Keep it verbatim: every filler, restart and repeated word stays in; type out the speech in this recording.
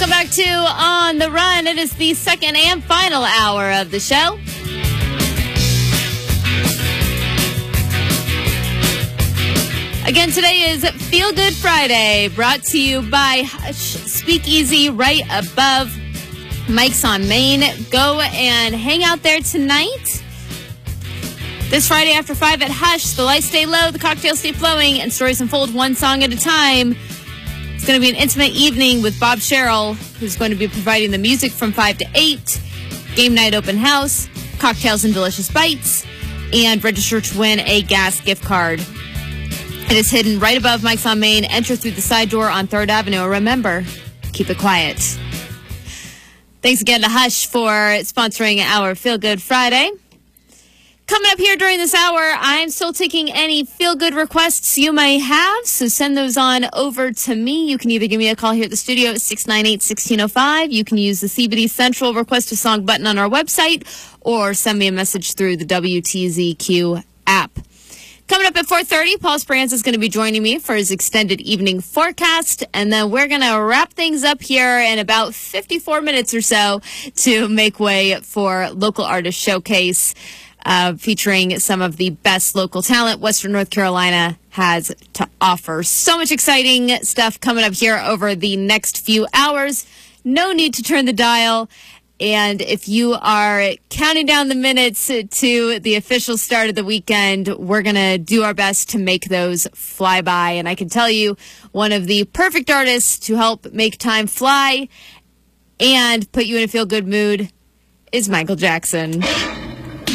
Welcome back to On the Run. It is the second and final hour of the show. Again, today is Feel Good Friday, brought to you by Hush Speakeasy right above Mike's on Main. Go and hang out there tonight. This Friday after five at Hush, the lights stay low, the cocktails stay flowing, and stories unfold one song at a time. It's going to be an intimate evening with Bob Sherrill, who's going to be providing the music from five to eight, game night open house, cocktails and delicious bites, and register to win a gas gift card. It is hidden right above Mike's on Main. Enter through the side door on third Avenue. Remember, keep it quiet. Thanks again to Hush for sponsoring our Feel Good Friday. Coming up here during this hour, I'm still taking any feel-good requests you may have, so send those on over to me. You can either give me a call here at the studio at six nine eight, one six zero five. You can use the C B D Central Request a Song button on our website, or send me a message through the W T Z Q app. Coming up at four thirty, Paul Speranza is going to be joining me for his extended evening forecast, and then we're going to wrap things up here in about fifty-four minutes or so to make way for Local Artist Showcase. Uh, featuring some of the best local talent Western North Carolina has to offer. So much exciting stuff coming up here over the next few hours. No need to turn the dial. And if you are counting down the minutes to the official start of the weekend, we're going to do our best to make those fly by. And I can tell you, one of the perfect artists to help make time fly and put you in a feel-good mood is Michael Jackson.